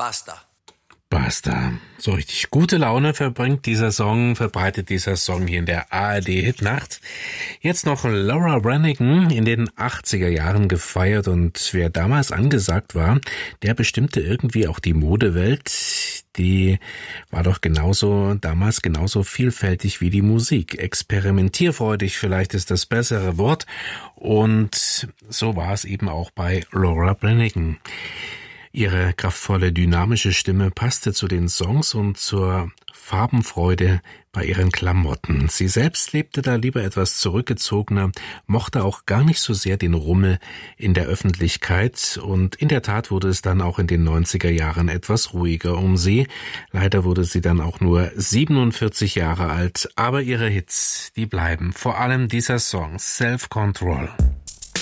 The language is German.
Basta. Basta. So richtig gute Laune verbreitet dieser Song hier in der ARD-Hitnacht. Jetzt noch Laura Branigan, in den 80er Jahren gefeiert, und wer damals angesagt war, der bestimmte irgendwie auch die Modewelt. Die war doch damals genauso vielfältig wie die Musik. Experimentierfreudig vielleicht ist das bessere Wort, und so war es eben auch bei Laura Branigan. Ihre kraftvolle, dynamische Stimme passte zu den Songs und zur Farbenfreude bei ihren Klamotten. Sie selbst lebte da lieber etwas zurückgezogener, mochte auch gar nicht so sehr den Rummel in der Öffentlichkeit, und in der Tat wurde es dann auch in den 90er Jahren etwas ruhiger um sie. Leider wurde sie dann auch nur 47 Jahre alt, aber ihre Hits, die bleiben. Vor allem dieser Song, Self Control.